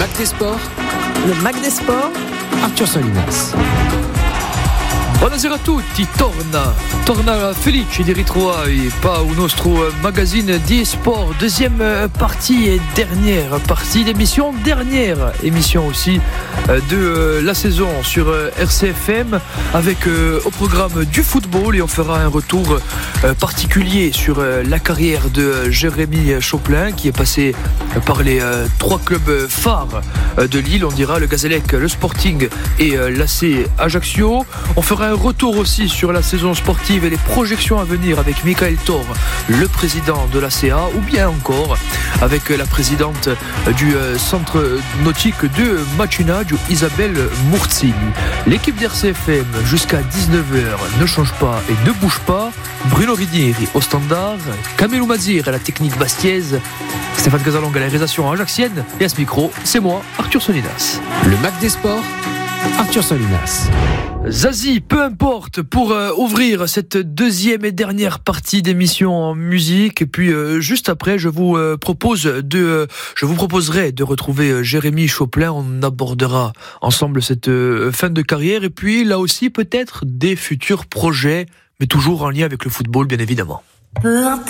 Mac des Sports. Le Mac des Sports. Arthur Solinas. Buonasera a tutti, torna felice di ritrovare il nostro magazine di sport, deuxième partie et dernière partie d'émission, dernière émission aussi de la saison sur RCFM avec au programme du football, et on fera un retour particulier sur la carrière de Jérémy Chopin qui est passé par les trois clubs phares de Lille, on dira le Gazélec, le Sporting et l'AC Ajaccio. On fera un retour aussi sur la saison sportive et les projections à venir avec Michael Thor, le président de l'ACA, ou bien encore avec la présidente du centre nautique de Matchunage, Isabelle Murzi. L'équipe d'RCFM jusqu'à 19h ne change pas et ne bouge pas. Bruno Ridieri au standard, Kamel Oumazir à la technique bastiaise, Stéphane Casalong à la réalisation ajaxienne, et à ce micro, c'est moi, Arthur Solinas. Le Mac des Sports, Arthur Solinas. Zazie, peu importe, pour ouvrir cette deuxième et dernière partie d'émission en musique. Et puis juste après, je vous proposerai de retrouver Jérémy Chopin. On abordera ensemble cette fin de carrière, et puis là aussi peut-être des futurs projets, mais toujours en lien avec le football, bien évidemment. Peu importe